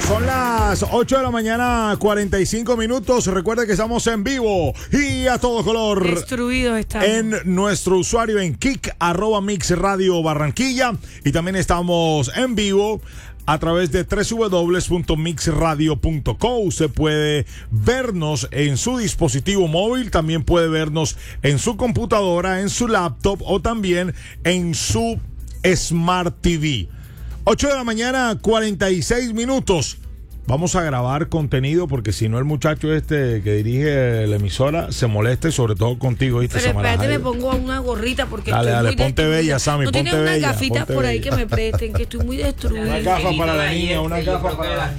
Son las 8 de la mañana, 45 minutos. Recuerda que estamos en vivo y a todo color. Destruidos estamos. En nuestro usuario en Kik, @Mix Radio Barranquilla. Y también estamos en vivo a través de www.mixradio.co. Usted puede vernos en su dispositivo móvil, también puede vernos en su computadora, en su laptop o también en su Smart TV. 8 de la mañana, 46 minutos. Vamos a grabar contenido porque si no el muchacho este que dirige la emisora se molesta y sobre todo contigo, ¿viste? Pero espérate, me pongo una gorrita porque dale, estoy muy ponte bella, Sammy, ¿No ponte tienes unas bella, gafitas ponte por ahí bella. que me presten? Que estoy muy destruida. Una gafa para la niña, una gafa para la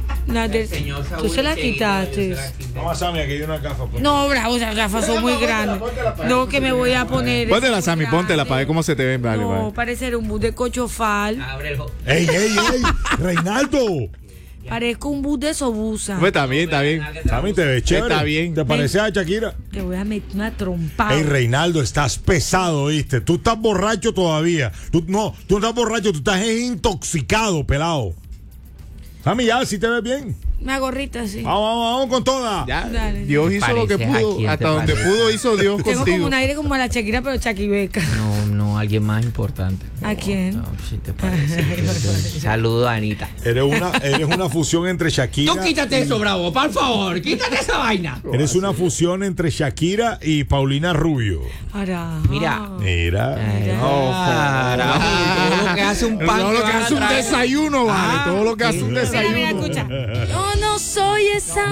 Tú se la quitaste. Vamos, Sammy, aquí hay una gafa. No, bravo, esas gafas son muy grandes. No, que me voy a poner. Póntela, Sammy, póntela para ver cómo se te ven. Vale, No, vale. parecer un bus de cochofal. ¡Ey! ¡Reinaldo! Parezco un bus de Sobusa. Pues está bien, está bien. Sammy, te ves chévere. Está bien. ¿Te parece a Shakira? Te voy a meter una trompada. Ey, Reinaldo, estás pesado, ¿viste? Tú estás borracho todavía. Tú no estás borracho, tú estás intoxicado, pelado. Sammy, ya, ¿sí te ves bien? Una gorrita así. Vamos con toda. Ya, Dale. Dios hizo lo que pudo. Hasta donde pudo hizo Dios Tengo como contigo. un aire como a la Shakira, pero chaquibeca. No, alguien más importante. ¿A quién? No, si te parece. Saludo a Anita. Eres una fusión entre Shakira. Tú quítate eso, Bravo, por favor. Quítate esa vaina. Eres una fusión entre Shakira y Paulina Rubio. Mira. Mira. Carajo, todo lo que hace un pan. Todo lo que hace un desayuno, vale. Todo lo que hace un Mira, desayuno. escucha. Yo no soy esa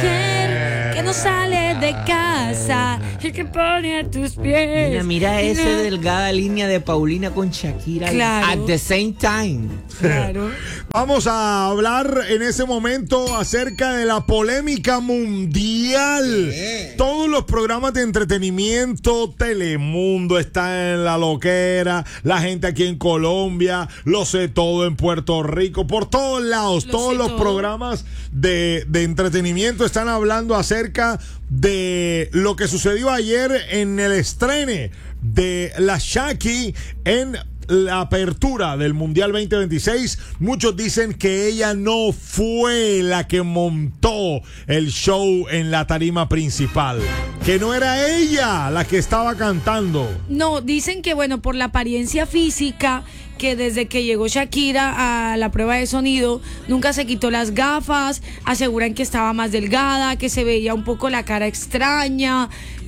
mujer que no sale de casa y que pone a tus pies. Mira esa delgada línea de Paulina con Shakira. Claro. At the same time. Claro. Vamos a hablar en ese momento acerca de la polémica mundial. Todos los programas de entretenimiento, Telemundo está en la loquera, la gente aquí en Colombia, Lo Sé Todo en Puerto Rico, por todos lados, todos los programas de entretenimiento están hablando acerca de lo que sucedió ayer en el estreno de la Shaki en la apertura del Mundial 2026. Muchos dicen que ella no fue la que montó el show en la tarima principal, que no era ella la que estaba cantando. No, dicen que bueno, por la apariencia física, que desde que llegó Shakira a la prueba de sonido, nunca se quitó las gafas, aseguran que estaba más delgada, que se veía un poco la cara extraña.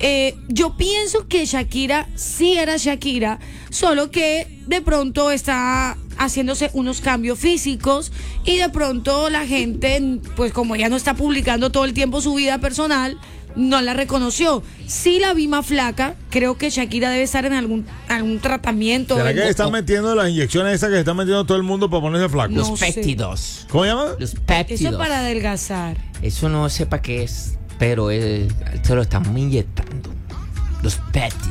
Yo pienso que Shakira sí era Shakira, solo que de pronto está haciéndose unos cambios físicos y de pronto la gente, pues como ella no está publicando todo el tiempo su vida personal, no la reconoció. Sí la vi más flaca. Creo que Shakira debe estar en algún tratamiento. ¿Será que le están metiendo las inyecciones esas que se están metiendo todo el mundo para ponerse flaco? No Los sé. péptidos. ¿Cómo se llama? Los Eso péptidos. es para adelgazar. Eso no sé para qué es, pero se lo estamos inyectando. Los péptidos.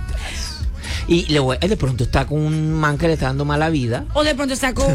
Y de pronto está con un man que le está dando mala vida. O de pronto está con...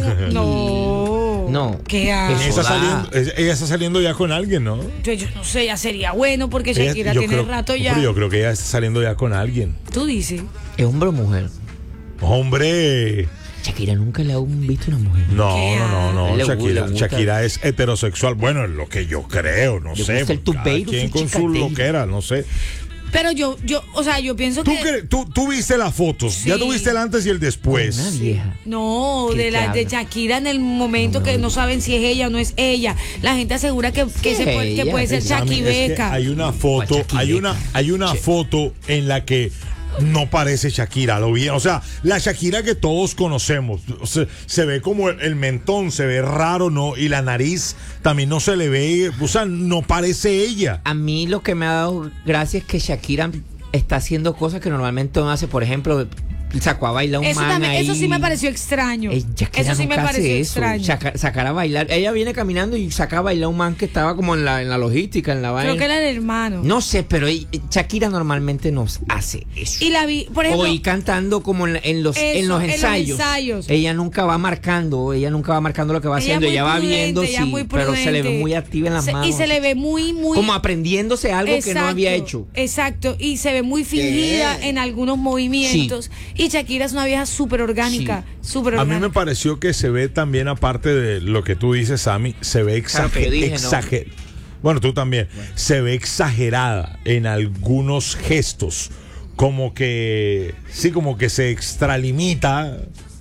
No. ¿Qué Ella hace? ella está saliendo ya con alguien, ¿no? Yo no sé, ya sería bueno porque Shakira Yo tiene creo- rato ya. Pero yo creo que ella está saliendo ya con alguien. Tú dices. ¿Es hombre o mujer? ¡Hombre! Shakira nunca le ha visto una mujer. No. Le Shakira, gusta. Shakira es heterosexual. Bueno, es lo que yo creo, no Le sé. gusta el Cada tubeiro, quien su con su chicatero. loquera, no sé. Pero yo pienso ¿Tú, que... tú viste las fotos? Sí. ¿Ya tuviste el antes y el después? Una vieja. No, ¿Qué de la te de habla? Shakira en el momento que no saben si es ella o no es ella. La gente asegura que ella, puede ser Sammy, es que Shakibeca. hay una foto, Shakibeca. hay una foto en la que no parece Shakira, lo vi. O sea, la Shakira que todos conocemos, se ve como el mentón, se ve raro, ¿no? Y la nariz también no se le ve, o sea, no parece ella. A mí lo que me ha dado gracia es que Shakira está haciendo cosas que normalmente no hace. Por ejemplo, sacó a bailar un Eso man también, ahí. eso sí me pareció extraño. Shakira Eso sí me nunca hace pareció eso. extraño. Sacar a bailar. Ella viene caminando y saca a bailar un man que estaba como en la logística, en la vaina. Creo que era el hermano. No sé, pero Shakira normalmente nos hace eso. Y la vi, por ejemplo, O ir cantando como en los ensayos. Ella nunca va marcando lo que va haciendo. muy Ella va prudente, viendo, ella sí, muy pero se le ve prudente. muy activa en las manos. Y se le ve muy... como aprendiéndose algo que no había hecho. Exacto, y se ve muy fingida en algunos movimientos. Y Shakira es una vieja súper orgánica, súper A orgánica. mí me pareció que se ve también, aparte de lo que tú dices, Sammy, se ve Claro, que yo dije, ¿no? Bueno, tú también. Se ve exagerada en algunos gestos. Como que, sí, como que se extralimita.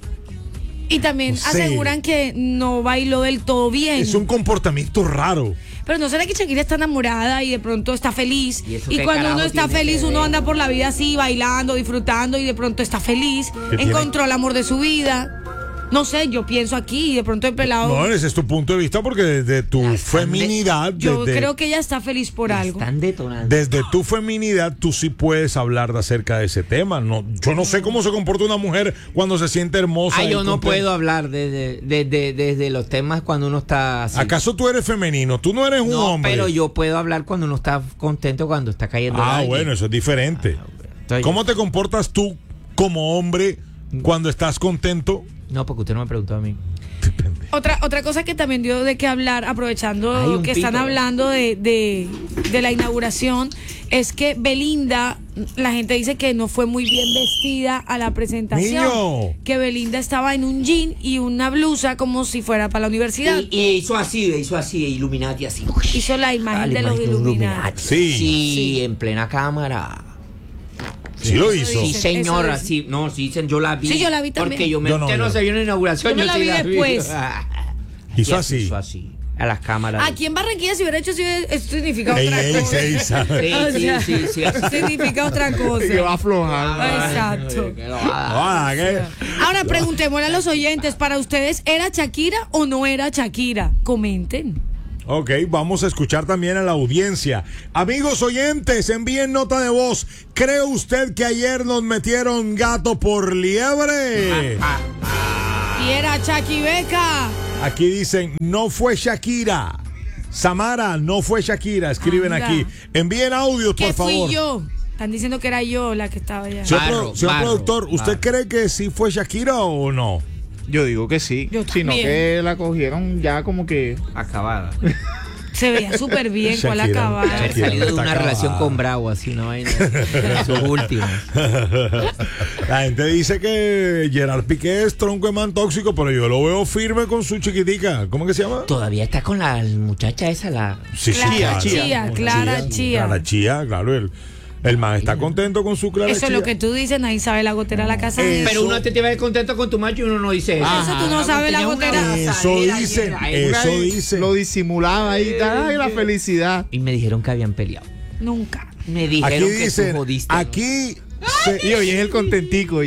Y también No sé. aseguran que no bailó del todo bien. Es un comportamiento raro. Pero ¿no será que Shakira está enamorada y de pronto está feliz? ¿Y eso Y qué cuando uno carajo está tiene feliz, que uno ver? anda por la vida así, bailando, disfrutando y de pronto está feliz. ¿Qué tiene? Encontró el amor de su vida. No sé, yo pienso aquí y de pronto el pelado... No, ese es tu punto de vista porque desde tu La están feminidad, yo desde, creo que ella está feliz por algo. Están detonando. desde tu feminidad, tú sí puedes hablar acerca de ese tema. No, yo no sé cómo se comporta una mujer cuando se siente hermosa. y Yo no contenta. puedo hablar desde los temas cuando uno está así. ¿Acaso tú eres femenino? Tú no eres un No, hombre. pero yo puedo hablar cuando uno está contento, cuando está cayendo. Ah, alguien. bueno, eso es diferente. Entonces, ¿Cómo te comportas tú como hombre cuando estás contento? No, porque usted no me preguntó a mí. Otra cosa que también dio de qué hablar, Hay aprovechando un que están pito. hablando de la inauguración, es que Belinda, la gente dice que no fue muy bien vestida a la presentación. Niño. Que Belinda estaba en un jean y una blusa como si fuera para la universidad. Y hizo así, Illuminati así. Hizo la imagen de los Illuminati. Sí. Sí. En plena cámara. Sí lo hizo. Sí, dicen, señora, eso sí. No, sí, yo la vi. Sí, yo la vi también. Porque yo me Yo no, enteré, yo no se vio en la inauguración. Yo me la sí vi después. Hizo Y así. Hizo así. A las cámaras. Aquí en Barranquilla si hubiera hecho así, esto significa Ey, otra ey, cosa. ey, ¿sabe? O sea, Sí. significa otra Que va a cosa. aflojar. Exacto. Que lo va a dar. Ah, ¿qué? Ahora preguntémosle a los oyentes, ¿para ustedes era Shakira o no era Shakira? Comenten. Ok, vamos a escuchar también a la audiencia. Amigos oyentes, envíen nota de voz. ¿Cree usted que ayer nos metieron gato por liebre? Y era Shaki Beca. Aquí dicen, no fue Shakira. Samara, no fue Shakira. Escriben Anda. aquí. Envíen audios, Que por favor. fui yo. Están diciendo que era yo la que estaba allá. Señor Barro, productor, ¿usted cree que sí fue Shakira o no? Yo digo que sí. Yo Sino también. que la cogieron ya como que. Acabada. Se veía súper bien con la Shakira. acabada. Haber Shakira salido de está una acabada. relación con Bravo, así, ¿no? Hay sus últimos. La gente dice que Gerard Piqué es tronco de man tóxico, pero yo lo veo firme con su chiquitica. ¿Cómo que se llama? Todavía está con la muchacha esa, la. Sí, Clara Chía, Clara Chía. Clara Chía, claro. El man está contento con su Clara Eso es Chía. lo que tú dices, nadie sabe la gotera de la casa. Pero uno te va contento con tu macho y uno no dice eso. Eso tú no sabes la gotera. Eso dicen, eso dicen. Lo disimulaba ahí. Ay, la felicidad. Y me dijeron que habían peleado. Nunca. Me Aquí dijeron que tú dicen, jodiste. aquí Y hoy es el contentico,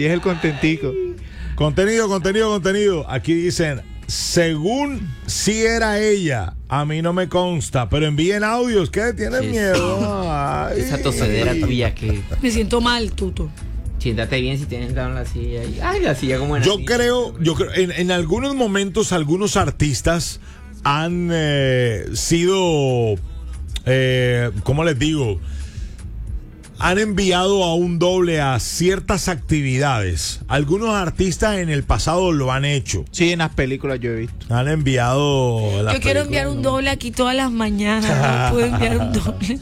contenido. Aquí dicen, según si era ella, a mí no me consta, pero envíen audios, ¿qué? ¿Tienen Sí, miedo? Ay. Esa tosedera tuya que. Me siento mal, Tuto. Siéntate bien si tienes sentado en la silla. Ay, la silla como en Yo creo, en algunos momentos algunos artistas han sido, ¿cómo les digo? Han enviado a un doble a ciertas actividades. Algunos artistas en el pasado lo han hecho. Sí, en las películas yo he visto. Han enviado. Yo quiero enviar un doble aquí todas las mañanas. No puedo enviar un doble.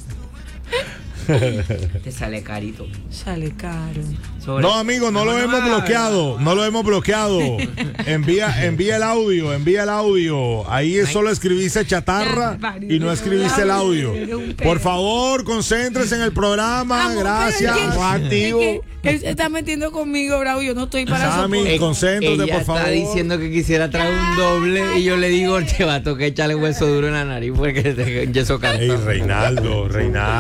Te sale carito. Sale caro. No, amigo, no lo hemos bloqueado. No lo hemos bloqueado. Envía el audio. Ahí solo escribiste chatarra y no escribiste el audio. Por favor, concéntrese en el programa. Amor, Gracias. pero es que- Activo. es que él se está metiendo conmigo, Bravo. Yo no estoy para Sammy, soportar. concéntrate, Ella por favor. está diciendo que quisiera traer un doble y yo le digo, te va a tocar echarle hueso duro en la nariz porque te yeso Ey, cartón. Reinaldo.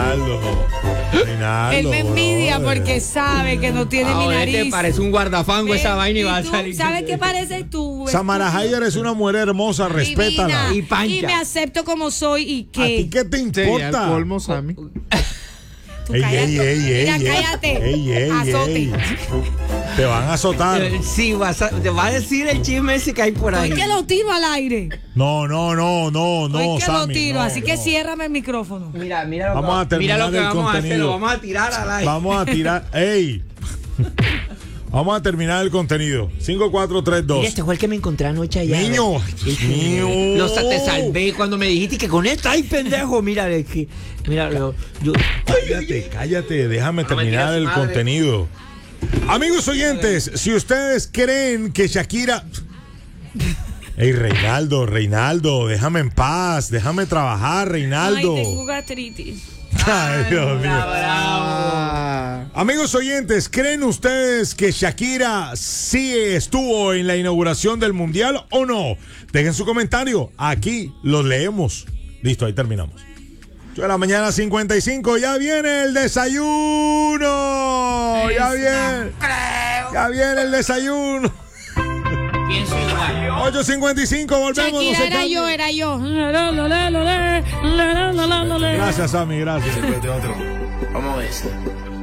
Él me envidia brother. porque sabe que no tiene mi Ahora nariz. te parece un guardafango esa vaina y ¿Y va a tú? salir. ¿Sabes qué pareces tú? Samara Hayer es una mujer hermosa, respétala. Divina. Y pancha. Y me acepto como soy y ¿A ti qué. qué te Sería el importa? colmo, Sammy. Tú Ey, cállate. Mira, ey. cállate. Ey, Azote. ey. Te van a azotar. Sí, te va a decir el chisme ese que hay por ahí. Hoy que lo tiro al aire. No, Hoy que lo Sammy, tiro, no, así que no. ciérrame el micrófono. Mira lo Vamos a terminar lo que el vamos a hacer, contenido. lo vamos a tirar al aire. Vamos a tirar. ¡Ey! Vamos a terminar el contenido. 5, 4, 3, 2. Mira, este fue el que me encontré anoche allá. Niño. Te salvé cuando me dijiste que con esta, ay pendejo, mira, es que, mira, yo Cállate. Déjame No me terminar tires el madre. contenido. Amigos oyentes, si ustedes creen que Shakira... Ey, Reinaldo, déjame en paz, déjame trabajar, Reinaldo. Ay, tengo gastritis. Ay, Dios mío. Ah, Amigos oyentes, ¿creen ustedes que Shakira sí estuvo en la inauguración del Mundial o no? Dejen su comentario, aquí los leemos. Listo, ahí terminamos. 8 de la mañana, 55, ya viene el desayuno. Ya viene el desayuno. Pienso igual. 8:55, volvemos. Shakira, no se era cambien. yo. Gracias, Sammy, gracias. Vamos a ver esto.